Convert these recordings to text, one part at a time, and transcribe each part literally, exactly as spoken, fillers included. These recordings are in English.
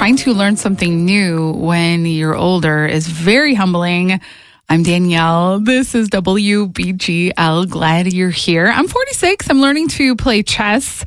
trying to learn something new when you're older is very humbling. I'm Danielle. This is W B G L. Glad you're here. I'm forty-six. I'm learning to play chess,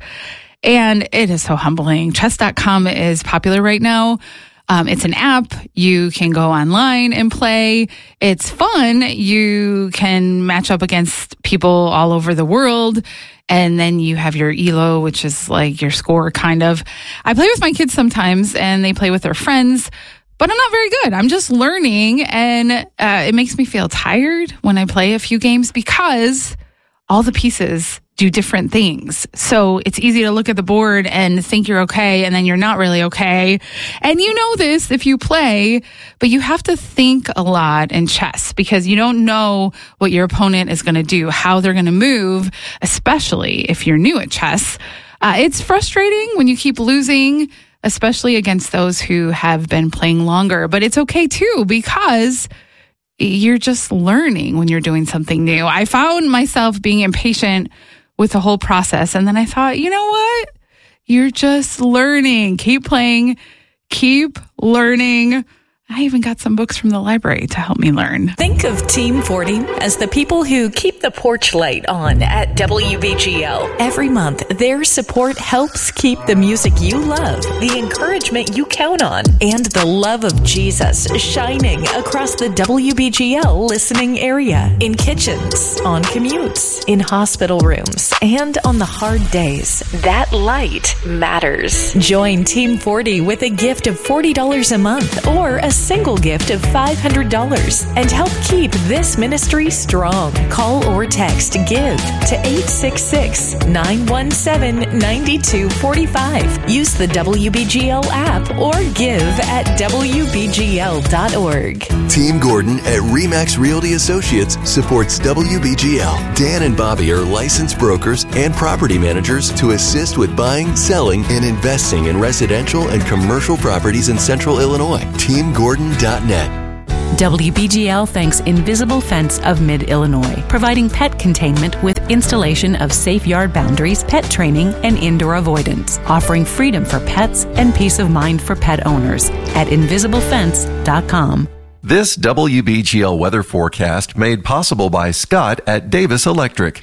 and it is so humbling. chess dot com is popular right now. Um, it's an app. You can go online and play. It's fun. You can match up against people all over the world. And then you have your E L O, which is like your score, kind of. I play with my kids sometimes, and they play with their friends, but I'm not very good. I'm just learning, and uh, it makes me feel tired when I play a few games because all the pieces do different things. So it's easy to look at the board and think you're okay, and then you're not really okay. And you know this if you play, but you have to think a lot in chess because you don't know what your opponent is going to do, how they're going to move, especially if you're new at chess. Uh, it's frustrating when you keep losing, especially against those who have been playing longer. But it's okay too because you're just learning when you're doing something new. I found myself being impatient with the whole process. And then I thought, you know what? You're just learning. Keep playing. Keep learning. I even got some books from the library to help me learn. Think of Team forty as the people who keep the porch light on at W B G L. Every month, their support helps keep the music you love, the encouragement you count on, and the love of Jesus shining across the W B G L listening area, in kitchens, on commutes, in hospital rooms, and on the hard days. That light matters. Join Team forty with a gift of forty dollars a month or a single gift of five hundred dollars and help keep this ministry strong. Call or text GIVE to eight six six, nine one seven, nine two four five. Use the W B G L app or give at W B G L dot org. Team Gordon at Remax Realty Associates supports W B G L. Dan and Bobby are licensed brokers and property managers to assist with buying, selling, and investing in residential and commercial properties in Central Illinois. Team Gordon dot net. W B G L thanks Invisible Fence of Mid-Illinois, providing pet containment with installation of safe yard boundaries, pet training, and indoor avoidance, offering freedom for pets and peace of mind for pet owners at invisible fence dot com. This W B G L weather forecast made possible by Scott at Davis Electric.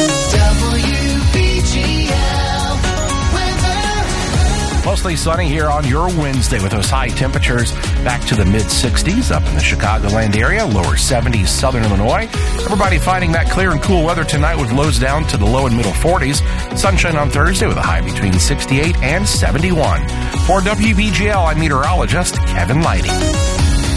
Mostly sunny here on your Wednesday with those high temperatures back to the mid sixties up in the Chicagoland area, lower seventies southern Illinois. Everybody finding that clear and cool weather tonight with lows down to the low and middle forties. Sunshine on Thursday with a high between sixty-eight and seventy-one. For W B G L, I'm meteorologist Kevin Lighty.